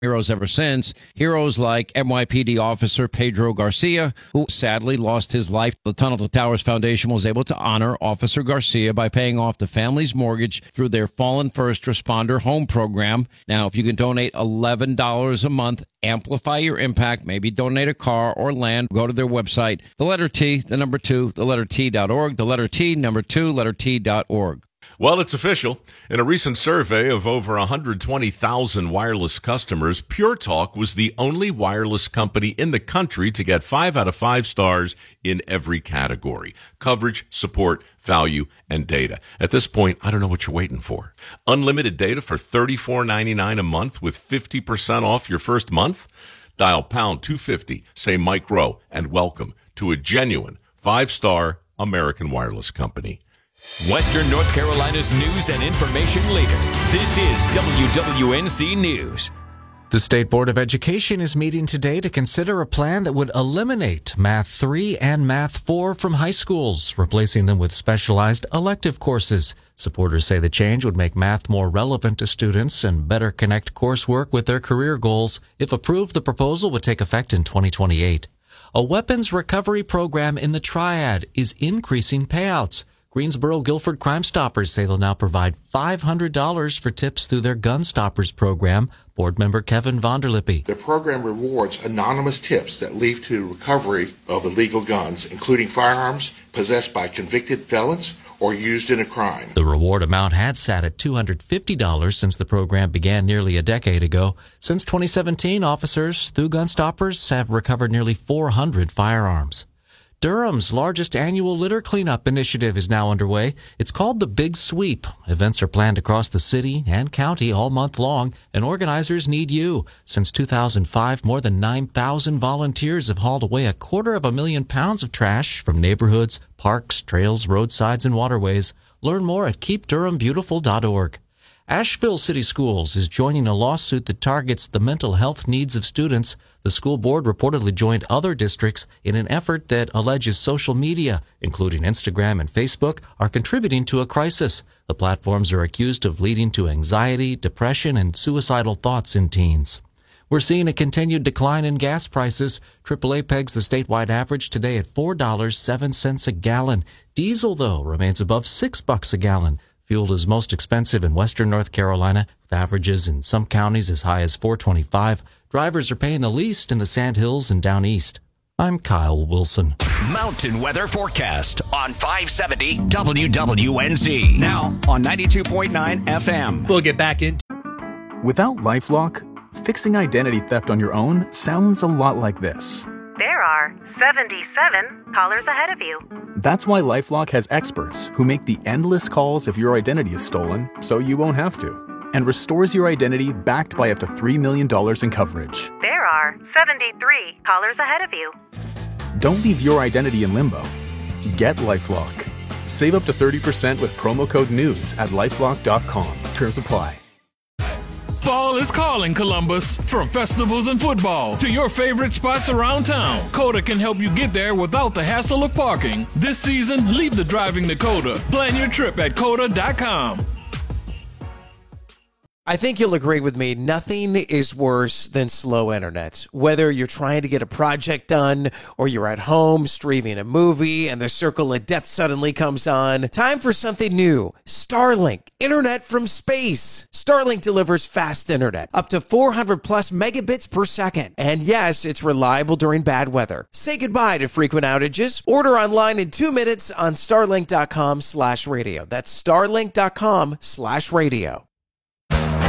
heroes ever since. Heroes like NYPD officer Pedro Garcia, who sadly lost his life. The Tunnel to Towers Foundation was able to honor Officer Garcia by paying off the family's mortgage through their Fallen First Responder Home Program. Now, if you can donate $11 a month, amplify your impact, maybe donate a car or land, go to their website, the letter T, the number 2, the letter T.org, the letter T, number 2, letter T.org. Well, it's official. In a recent survey of over 120,000 wireless customers, Pure Talk was the only wireless company in the country to get 5 out of 5 stars in every category: coverage, support, value, and data. At this point, I don't know what you're waiting for. Unlimited data for $34.99 a month with 50% off your first month? Dial pound 250, say Mike Rowe, and welcome to a genuine 5-star American wireless company. Western North Carolina's news and information leader. This is WWNC News. The State Board of Education is meeting today to consider a plan that would eliminate Math 3 and Math 4 from high schools, replacing them with specialized elective courses. Supporters say the change would make math more relevant to students and better connect coursework with their career goals. If approved, the proposal would take effect in 2028. A weapons recovery program in the Triad is increasing payouts. Greensboro-Guilford Crime Stoppers say they'll now provide $500 for tips through their Gun Stoppers program. Board member Kevin Vonderlippy. The program rewards anonymous tips that lead to recovery of illegal guns, including firearms possessed by convicted felons or used in a crime. The reward amount had sat at $250 since the program began nearly a decade ago. Since 2017, officers through Gun Stoppers have recovered nearly 400 firearms. Durham's largest annual litter cleanup initiative is now underway. It's called the Big Sweep. Events are planned across the city and county all month long, and organizers need you. Since 2005, more than 9,000 volunteers have hauled away 250,000 pounds of trash from neighborhoods, parks, trails, roadsides, and waterways. Learn more at keepdurhambeautiful.org. Asheville City Schools is joining a lawsuit that targets the mental health needs of students. The school board reportedly joined other districts in an effort that alleges social media, including Instagram and Facebook, are contributing to a crisis. The platforms are accused of leading to anxiety, depression, and suicidal thoughts in teens. We're seeing a continued decline in gas prices. AAA pegs the statewide average today at $4.07 a gallon. Diesel, though, remains above $6 a gallon. Fuel is most expensive in western North Carolina, with averages in some counties as high as $4.25. Drivers are paying the least in the Sandhills and down east. I'm Kyle Wilson. Mountain weather forecast on 570 WWNZ. Now on 92.9 FM. We'll get back into. Without LifeLock, fixing identity theft on your own sounds a lot like this. There are 77 callers ahead of you. That's why LifeLock has experts who make the endless calls if your identity is stolen, so you won't have to, and restores your identity backed by up to $3 million in coverage. There are 73 callers ahead of you. Don't leave your identity in limbo. Get LifeLock. Save up to 30% with promo code NEWS at LifeLock.com. Terms apply. Fall is calling, Columbus. From festivals and football to your favorite spots around town, Coda can help you get there without the hassle of parking. This season, leave the driving to Coda. Plan your trip at Coda.com. I think you'll agree with me, nothing is worse than slow internet. Whether you're trying to get a project done or you're at home streaming a movie and the circle of death suddenly comes on, time for something new. Starlink, internet from space. Starlink delivers fast internet, up to 400 plus megabits per second. And yes, it's reliable during bad weather. Say goodbye to frequent outages. Order online in 2 minutes on starlink.com/radio. That's starlink.com/radio.